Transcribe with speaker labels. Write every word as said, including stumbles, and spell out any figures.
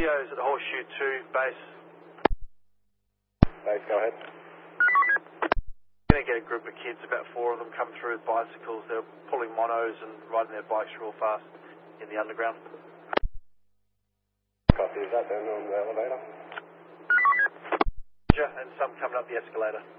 Speaker 1: Geo's at Horseshoe two, base.
Speaker 2: Base, go ahead.
Speaker 1: Going to get a group of kids, about four of them, come through with bicycles. They're pulling monos and riding their bikes real fast in the underground.
Speaker 2: Copy, is that then on the elevator?
Speaker 1: And some coming up the escalator.